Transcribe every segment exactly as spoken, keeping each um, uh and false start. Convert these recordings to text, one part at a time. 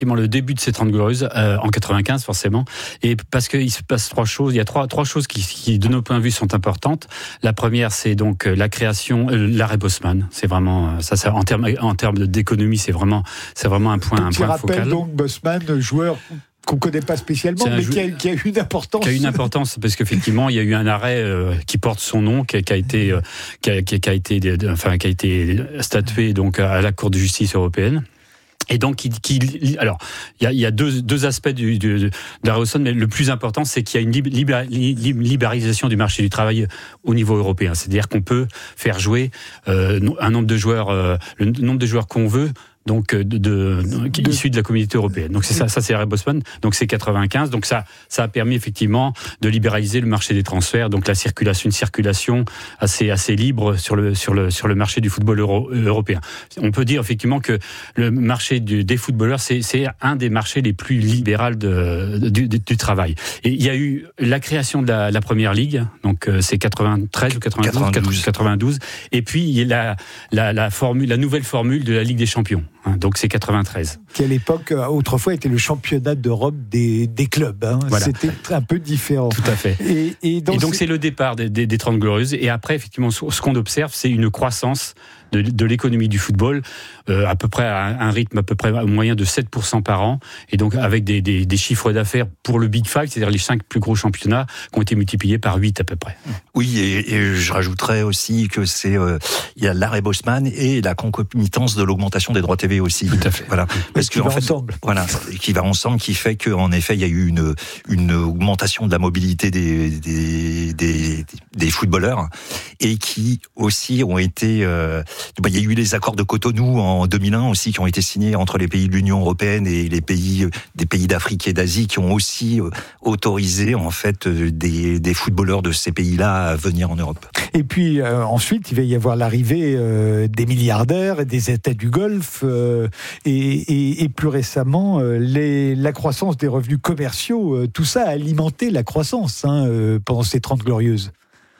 Le début de ces Trente Glorieuses euh, en quatre-vingt-quinze forcément, et parce qu'il se passe trois choses. Il y a trois trois choses qui, qui de nos points de vue sont importantes. La première, c'est donc la création, euh, l'arrêt Bosman. C'est vraiment ça, ça en termes en termes d'économie, c'est vraiment c'est vraiment un point un Petit point rappel, focal. donc Bosman, joueur qu'on ne connaît pas spécialement, mais jou... qui, a, qui a eu une importance. Qui a eu une importance parce qu'effectivement, il y a eu un arrêt euh, qui porte son nom, qui a, qui a été, euh, qui a, qui a été, de, enfin, qui a été statué donc à la Cour de justice européenne. Et donc, qui, qui, alors, il y a, il y a deux, deux aspects du, du, de l'arrêt Bosman, mais le plus important, c'est qu'il y a une libér, libéralisation du marché du travail au niveau européen. C'est-à-dire qu'on peut faire jouer euh, un nombre de joueurs, euh, le nombre de joueurs qu'on veut. Donc de, de, de issus de la communauté européenne. Donc c'est ça, ça c'est l'arrêt Bosman. Donc c'est quatre-vingt-quinze. Donc ça, ça a permis effectivement de libéraliser le marché des transferts. Donc la circulation, une circulation assez assez libre sur le sur le sur le marché du football euro, européen. On peut dire effectivement que le marché du, des footballeurs c'est c'est un des marchés les plus libéraux de, de, du, du travail. Et il y a eu la création de la, la première ligue. Donc c'est quatre-vingt-treize ou quatre-vingt-douze, quatre-vingt-douze. Et puis il y a la la la formule, la nouvelle formule de la Ligue des Champions. Donc c'est quatre-vingt-treize. Qui à l'époque, autrefois, était le championnat d'Europe des, des clubs. Hein. Voilà. C'était un peu différent. Tout à fait. Et, et, donc, et donc c'est... c'est le départ des, des, des Trente Glorieuses. Et après, effectivement, ce qu'on observe, c'est une croissance de, de l'économie du football, euh, à peu près à un, un rythme à peu près au moyen de sept pour cent par an. Et donc avec des, des, des chiffres d'affaires pour le Big Five, c'est-à-dire les cinq plus gros championnats, qui ont été multipliés par huit à peu près. Oui, et, et je rajouterais aussi que c'est euh, il y a l'arrêt Bosman et la concomitance de l'augmentation des droits T V aussi. Tout à fait. Voilà. Parce que, en va fait, ensemble. Voilà, qui va ensemble, qui fait qu'en effet, il y a eu une, une augmentation de la mobilité des, des, des, des footballeurs et qui aussi ont été, euh, bah, il y a eu les accords de Cotonou en deux mille un aussi qui ont été signés entre les pays de l'Union européenne et les pays, des pays d'Afrique et d'Asie qui ont aussi autorisé, en fait, des, des footballeurs de ces pays-là à venir en Europe. Et puis, euh, ensuite, il va y avoir l'arrivée euh, des milliardaires et des États du Golfe euh, et, et, et plus récemment, euh, les, la croissance des revenus commerciaux. Euh, tout ça a alimenté la croissance hein, euh, pendant ces Trente Glorieuses.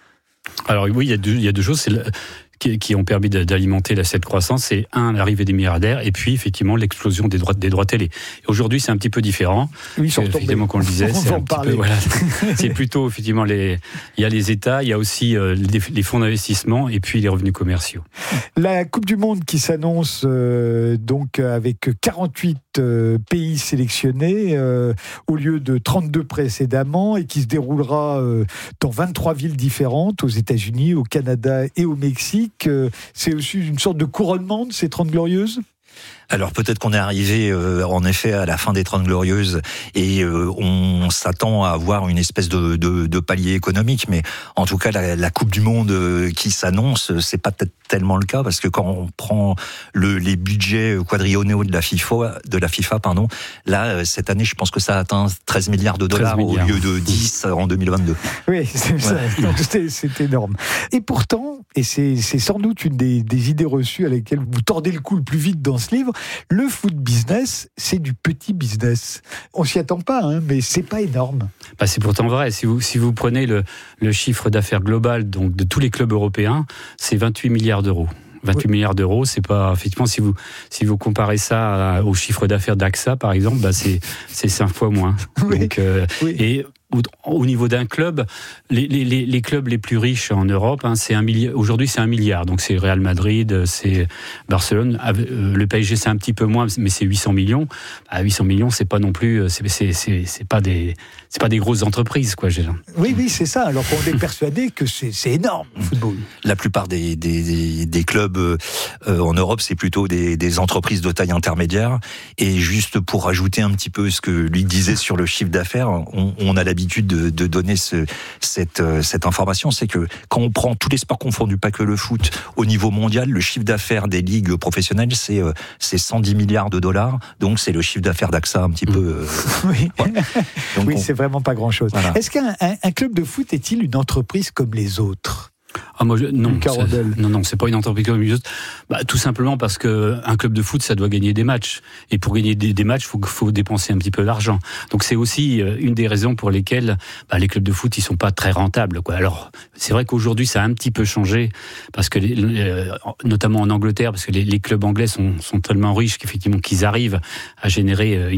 Alors oui, il y a deux, il y a deux choses. C'est le... Qui, qui ont permis d'alimenter cette croissance, c'est un, l'arrivée des milliardaires, et puis effectivement l'explosion des droits, des droits télé. Et aujourd'hui, c'est un petit peu différent. Oui, euh, effectivement, qu'on le disait, c'est un petit peu, voilà, c'est plutôt effectivement les, il y a les États, il y a aussi euh, les, les fonds d'investissement, et puis les revenus commerciaux. La Coupe du Monde qui s'annonce euh, donc avec quarante-huit euh, pays sélectionnés euh, au lieu de trente-deux précédemment, et qui se déroulera euh, dans vingt-trois villes différentes aux États-Unis, au Canada et au Mexique. C'est aussi une sorte de couronnement de ces Trente Glorieuses ? Alors peut-être qu'on est arrivé euh, en effet à la fin des Trente Glorieuses et euh, on s'attend à avoir une espèce de, de, de palier économique, mais en tout cas la, la Coupe du Monde euh, qui s'annonce, c'est pas peut-être tellement le cas parce que quand on prend le, les budgets quadriennaux de la FIFA, de la FIFA pardon, là cette année je pense que ça a atteint treize milliards de dollars milliards. Au lieu de dix en deux mille vingt-deux. Oui, c'est, ça, donc c'est, c'est énorme. Et pourtant, et c'est, c'est sans doute une des, des idées reçues à laquelle vous tordez le cou le plus vite dans ce livre, le foot business, c'est du petit business. On s'y attend pas, hein, mais c'est pas énorme. Bah c'est pourtant vrai. Si vous, si vous prenez le, le chiffre d'affaires global donc de tous les clubs européens, c'est vingt-huit milliards d'euros. vingt-huit oui. milliards d'euros, c'est pas effectivement si vous si vous comparez ça à, au chiffre d'affaires d'A X A par exemple, bah c'est c'est cinq fois moins. Oui. Donc euh, oui. et au niveau d'un club, les, les, les clubs les plus riches en Europe, hein, c'est un milliard. Aujourd'hui, c'est un milliard. Donc, c'est Real Madrid, c'est Barcelone. Le P S G, c'est un petit peu moins, mais c'est huit cents millions. À huit cents millions, c'est pas non plus, c'est, c'est, c'est, c'est pas des, c'est pas des grosses entreprises, quoi. J'ai... Oui, oui, c'est ça. Alors qu'on est persuadé que c'est, c'est énorme, le football. La plupart des, des, des clubs euh, en Europe, c'est plutôt des, des entreprises de taille intermédiaire. Et juste pour rajouter un petit peu ce que lui disait sur le chiffre d'affaires, on, on a l'habitude De, de donner ce, cette, cette information, c'est que quand on prend tous les sports confondus, pas que le foot, au niveau mondial, le chiffre d'affaires des ligues professionnelles, c'est, c'est cent dix milliards de dollars, donc c'est le chiffre d'affaires d'A X A un petit mmh. peu. Euh, oui, ouais. donc oui on... c'est vraiment pas grand-chose. Voilà. Est-ce qu'un un, un club de foot est-il une entreprise comme les autres ? Ah moi je, non, c'est, non non c'est pas une entreprise comme les autres. Bah tout simplement parce que un club de foot ça doit gagner des matchs et pour gagner des, des matchs faut faut dépenser un petit peu d'argent. Donc c'est aussi une des raisons pour lesquelles bah, les clubs de foot ils sont pas très rentables quoi. Alors c'est vrai qu'aujourd'hui ça a un petit peu changé parce que les, euh, notamment en Angleterre parce que les, les clubs anglais sont sont tellement riches qu'effectivement qu'ils arrivent à générer une